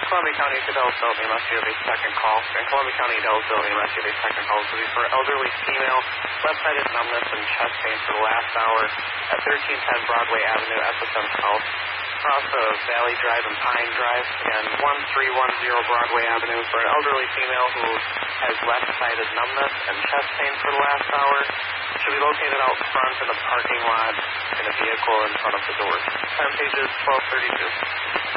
Columbia County to Dellsville, unless you have a second call. And Columbia County, Dellsville, unless you have a second call. So for elderly female, left-sided numbness and chest pain for the last hour at 1310 Broadway Avenue, SSM South. Across the Valley Drive and Pine Drive. Again, 1310 Broadway Avenue for an elderly female who has left-sided numbness and chest pain for the last hour. Should be located out front in the parking lot in a vehicle in front of the doors. Time page is 12:32.